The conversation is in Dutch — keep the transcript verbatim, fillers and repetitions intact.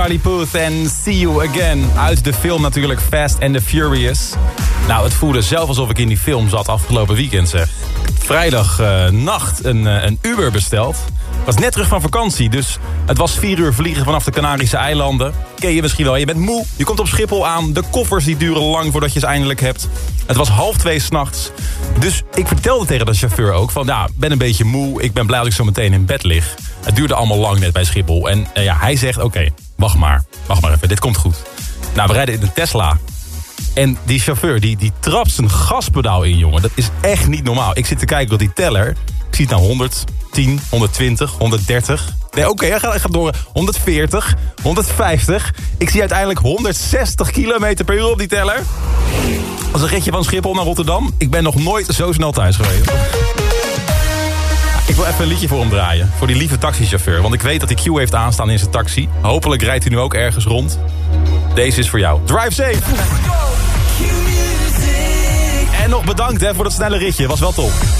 Charlie Puth en See You Again. Uit de film natuurlijk Fast and the Furious. Nou, het voelde zelf alsof ik in die film zat afgelopen weekend, zeg. Vrijdag uh, nacht een, uh, een Uber besteld. Ik was net terug van vakantie, dus het was vier uur vliegen vanaf de Canarische eilanden. Ken je misschien wel, je bent moe, je komt op Schiphol aan. De koffers die duren lang voordat je ze eindelijk hebt. Het was half twee 's nachts. Dus ik vertelde tegen de chauffeur ook van, ja, ben een beetje moe. Ik ben blij dat ik zo meteen in bed lig. Het duurde allemaal lang net bij Schiphol. En uh, ja, hij zegt, oké, okay, wacht maar. Wacht maar even, dit komt goed. Nou, we rijden in een Tesla. En die chauffeur, die, die trapt zijn gaspedaal in, jongen. Dat is echt niet normaal. Ik zit te kijken op die teller. Ik zie het nou honderdtien, honderdtwintig, honderddertig. Nee, oké, okay, hij, hij gaat door. honderdveertig, honderdvijftig. Ik zie uiteindelijk honderdzestig kilometer per uur op die teller. Dat is een ritje van Schiphol naar Rotterdam. Ik ben nog nooit zo snel thuis geweest. Ik wil even een liedje voor hem draaien. Voor die lieve taxichauffeur. Want ik weet dat hij Q heeft aanstaan in zijn taxi. Hopelijk rijdt hij nu ook ergens rond. Deze is voor jou. Drive safe! En nog bedankt hè, voor dat snelle ritje. Was wel top.